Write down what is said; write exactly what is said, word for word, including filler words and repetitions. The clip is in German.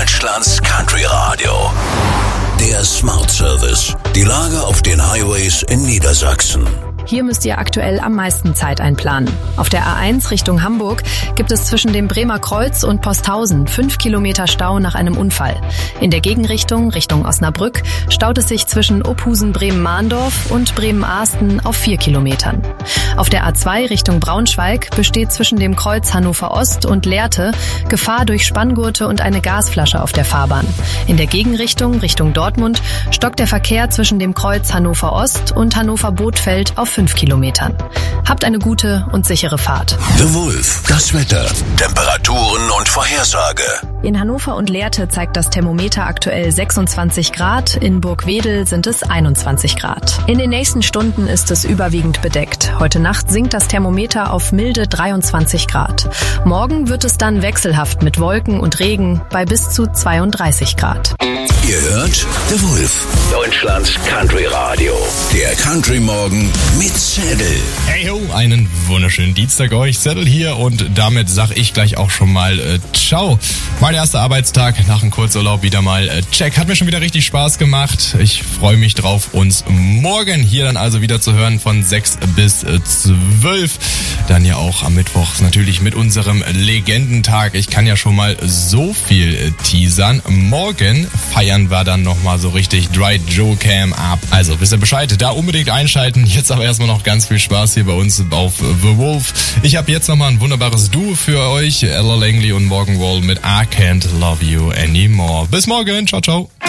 Deutschlands Country Radio. Der Smart Service. Die Lage auf den Highways in Niedersachsen. Hier müsst ihr aktuell am meisten Zeit einplanen. Auf der A eins Richtung Hamburg gibt es zwischen dem Bremer Kreuz und Posthausen fünf Kilometer Stau nach einem Unfall. In der Gegenrichtung, Richtung Osnabrück, staut es sich zwischen Ophusen-Bremen-Mahndorf und Bremen-Ahsten auf vier Kilometern. Auf der A zwei Richtung Braunschweig besteht zwischen dem Kreuz Hannover Ost und Lehrte Gefahr durch Spanngurte und eine Gasflasche auf der Fahrbahn. In der Gegenrichtung, Richtung Dortmund, stockt der Verkehr zwischen dem Kreuz Hannover Ost und Hannover-Bothfeld auf fünf Kilometern. Habt eine gute und sichere Fahrt. The Wolf, das Wetter, Temperaturen und Vorhersage. In Hannover und Lehrte zeigt das Thermometer aktuell sechsundzwanzig Grad, in Burgwedel sind es einundzwanzig Grad. In den nächsten Stunden ist es überwiegend bedeckt. Heute Nacht sinkt das Thermometer auf milde dreiundzwanzig Grad. Morgen wird es dann wechselhaft mit Wolken und Regen bei bis zu zweiunddreißig Grad. Ihr hört The Wolf, Deutschlands Country Radio. Der Country Morgen mit Zettel. Hey ho, einen wunderschönen Dienstag euch. Zettel hier und damit sag ich gleich auch schon mal äh, ciao. Mein erster Arbeitstag nach dem Kurzurlaub wieder mal äh, check. Hat mir schon wieder richtig Spaß gemacht. Ich freue mich drauf, uns morgen hier dann also wieder zu hören von sechs bis zwölf. Dann ja auch am Mittwoch natürlich mit unserem Legendentag. Ich kann ja schon mal so viel äh, teasern. Morgen feiern wir dann nochmal so richtig Dry Joe Cam ab. Also wisst ihr Bescheid, da unbedingt einschalten. Jetzt aber erstmal noch ganz viel Spaß hier bei uns auf The Wolf. Ich habe jetzt nochmal ein wunderbares Duo für euch. Ella Langley und Morgan Wall mit I Can't Love You Anymore. Bis morgen. Ciao, ciao.